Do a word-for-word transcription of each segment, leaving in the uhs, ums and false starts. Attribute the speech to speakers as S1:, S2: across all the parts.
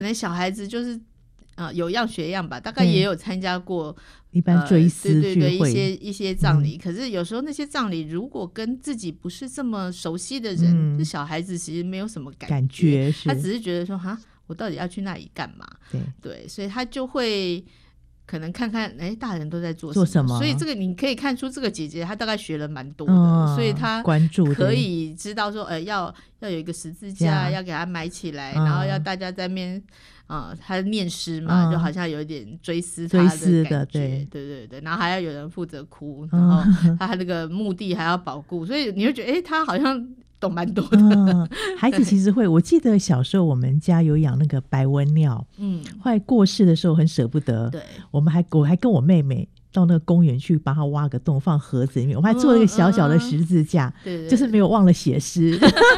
S1: 可能小孩子就是呃有样学样吧，大概也有参加过
S2: 一般追思聚会、呃、
S1: 对对对一些一些葬礼、嗯、可是有时候那些葬礼如果跟自己不是这么熟悉的人，这、嗯、小孩子其实没有什么感觉，
S2: 感觉是
S1: 他只是觉得说哈我到底要去那里干嘛， 对, 对所以他就会可能看看哎，大人都在做什么, 做什么所以这个你可以看出这个姐姐她大概学了蛮多的、嗯、所以她
S2: 关注
S1: 可以知道说呃要要有一个十字架要给她埋起来、嗯、然后要大家在那边呃她念诗嘛、嗯、就好像有一点追思她的感觉的对对对对，然后还要有人负责哭，然后她那个墓地还要保护、嗯、所以你会觉得哎，她好像懂蛮多的、嗯、
S2: 孩子其实会我记得小时候我们家有养那个白文鸟，嗯，后来过世的时候很舍不得，对，我们还我还跟我妹妹到那个公园去帮她挖个洞放盒子里面，我们还做了一个小小的十字架、嗯嗯、就是没有忘了写诗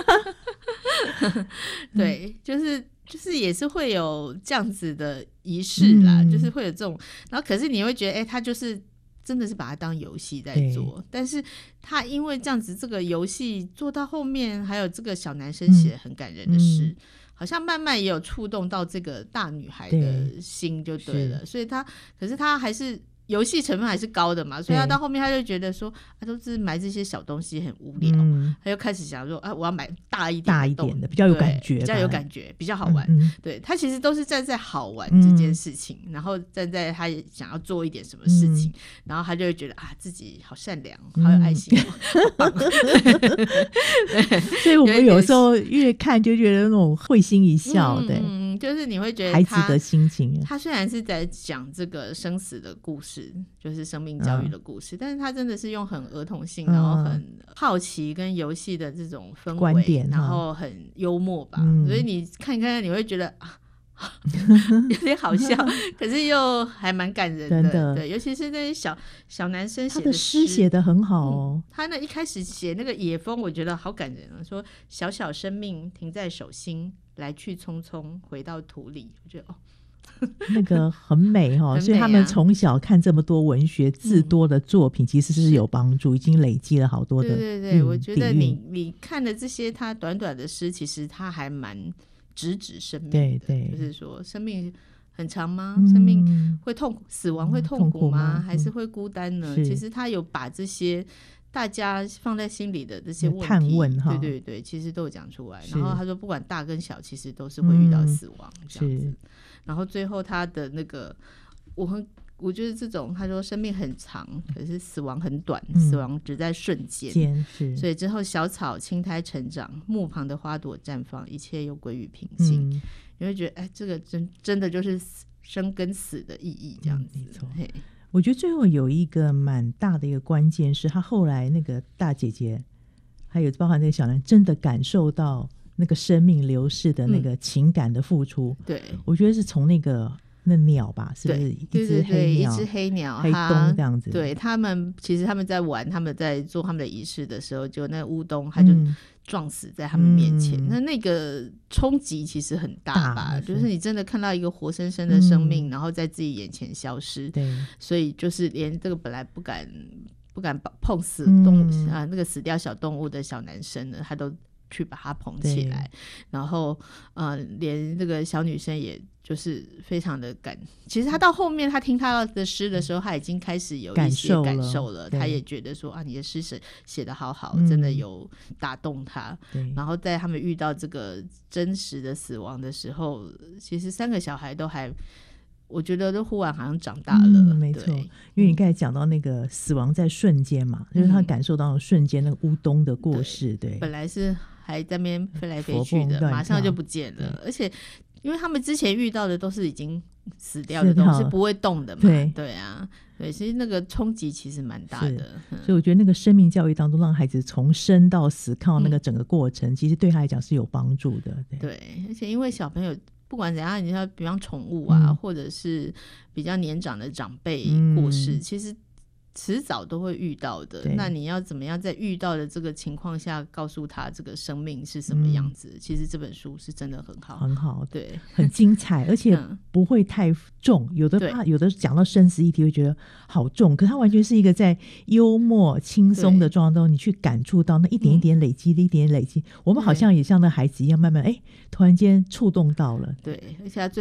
S1: 对，就是就是也是会有这样子的仪式啦、嗯、就是会有这种，然后可是你会觉得哎，他就是真的是把它当游戏在做，但是他因为这样子这个游戏做到后面，还有这个小男生写很感人的诗、嗯、好像慢慢也有触动到这个大女孩的心就对了，所以他可是他还是游戏成分还是高的嘛，所以他到后面他就觉得说啊，都是买这些小东西很无聊、嗯、他就开始想说啊，我要买大一点的
S2: 大一点的比较有感觉，
S1: 比较有感觉比较好玩、嗯、对，他其实都是站在好玩这件事情、嗯、然后站在他想要做一点什么事情、嗯、然后他就会觉得啊，自己好善良好有爱心、哦
S2: 嗯、所以我们有时候越看就觉得那种会心一笑、嗯、对，
S1: 嗯，就是你会觉得
S2: 孩子的心情，
S1: 他虽然是在讲这个生死的故事，就是生命教育的故事、嗯、但是他真的是用很儿童性、嗯、然后很好奇跟游戏的这种氛围
S2: 观点，
S1: 然后很幽默吧、嗯、所以你看一看你会觉得啊有点好笑可是又还蛮感人 的, 的对，尤其是那些小小男生写的诗，他的
S2: 诗写得很好哦、嗯、
S1: 他那一开始写那个野风我觉得好感人啊，说小小生命停在手心，来去匆匆回到土里，我觉得哦
S2: 那个很美哈、哦啊，所以他们从小看这么多文学字多的作品、嗯、其实是有帮助，已经累积了好多的。
S1: 对对对、嗯、我觉得你你看的这些他短短的诗，其实他还蛮直指生命的，对对，就是说生命很长吗、嗯、生命会痛苦，死亡会痛苦吗、嗯、痛苦吗还是会孤单呢、嗯、其实他有把这些大家放在心里的这些问题
S2: 探问，
S1: 对对对，其实都有讲出来，然后他说不管大跟小其实都是会遇到死亡、嗯、这样子，然后最后他的那个我很我觉得这种他说生命很长可是死亡很短、嗯、死亡只在瞬间，所以之后小草青苔成长，墓旁的花朵绽放，一切又归于平静、嗯、你会觉得哎，这个真真的就是生跟死的意义这样子、嗯、没错。
S2: 我觉得最后有一个蛮大的一个关键是他后来那个大姐姐还有包含那个小男真的感受到那个生命流逝的那个情感的付出、嗯、对，我觉得是从那个那鸟吧，是不是一只黑鸟，
S1: 一只黑鸟
S2: 黑洞这样子，
S1: 对，他们其实他们在玩，他们在做他们的仪式的时候，就那乌冬他就撞死在他们面前、嗯、那那个冲击其实很大吧，大就是你真的看到一个活生生的生命、嗯、然后在自己眼前消失，对，所以就是连这个本来不敢不敢碰死动物、嗯、啊那个死掉小动物的小男生呢，他都去把它捧起来，然后呃，连这个小女生也就是非常的感，其实他到后面他听他的诗的时候，他已经开始有一些感受了，他也觉得说啊，你的诗写写得好好、嗯、真的有打动他，然后在他们遇到这个真实的死亡的时候，其实三个小孩都还我觉得都忽然好像长大了、嗯、
S2: 没错，因为你刚才讲到那个死亡在瞬间嘛、嗯、就是他感受到瞬间那个乌冬的过世， 对, 对，
S1: 本来是还在那边飞来飞去的，马上就不见了，而且因为他们之前遇到的都是已经死掉的东西，不会动的嘛，对对啊，对，其实那个冲击其实蛮大的、嗯、
S2: 所以我觉得那个生命教育当中让孩子从生到死看到那个整个过程、嗯、其实对他来讲是有帮助的， 对,
S1: 对，而且因为小朋友不管怎样，你要比方宠物啊、嗯、或者是比较年长的长辈过世、嗯、其实迟早都会遇到的，那你要怎么样在遇到的这个情况下告诉他这个生命是什么样子、嗯、其实这本书是真的很好
S2: 很好，
S1: 对，
S2: 很精彩而且不会太重、嗯、有的怕有的讲到生死议题会觉得好重，可它完全是一个在幽默轻松的状态中你去感触到那一点一点累积的、嗯、一点累积，我们好像也像那孩子一样慢慢哎，突然间触动到了，
S1: 对，而且他最